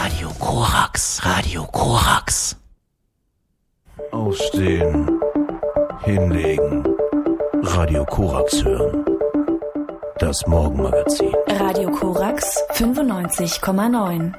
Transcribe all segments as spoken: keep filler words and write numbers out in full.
Radio Korax, Radio Korax. Aufstehen, hinlegen, Radio Korax hören. Das Morgenmagazin. Radio Korax fünfundneunzig Komma neun.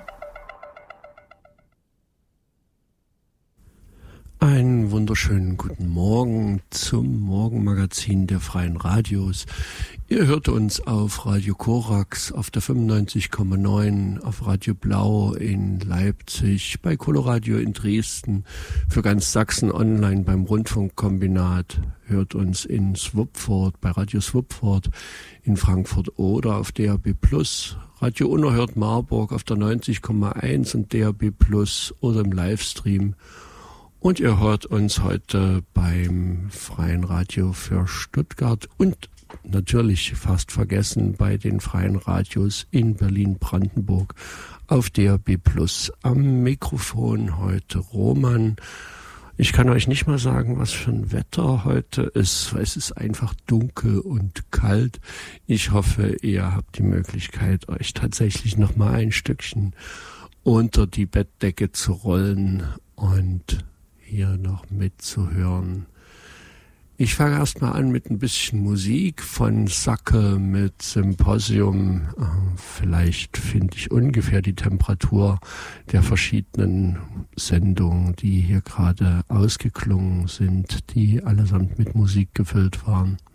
Einen wunderschönen guten Morgen zum Morgenmagazin der Freien Radios. Ihr hört uns auf Radio Korax, auf der fünfundneunzig Komma neun, auf Radio Blau in Leipzig, bei Coloradio in Dresden, für ganz Sachsen online beim Rundfunkkombinat. Hört uns in Swupford, bei Radio Swupford in Frankfurt oder auf D A B plus, Radio Unerhört Marburg auf der neunzig Komma eins und D A B plus oder im Livestream. Und ihr hört uns heute beim Freien Radio für Stuttgart und natürlich fast vergessen bei den Freien Radios in Berlin-Brandenburg auf D A B plus. Am Mikrofon heute Roman. Ich kann euch nicht mal sagen, was für ein Wetter heute ist, weil es ist einfach dunkel und kalt. Ich hoffe, ihr habt die Möglichkeit, euch tatsächlich noch mal ein Stückchen unter die Bettdecke zu rollen und hier noch mitzuhören. Ich fange erstmal an mit ein bisschen Musik von Sacke mit Symposium. Vielleicht finde ich ungefähr die Temperatur der verschiedenen Sendungen, die hier gerade ausgeklungen sind, die allesamt mit Musik gefüllt waren.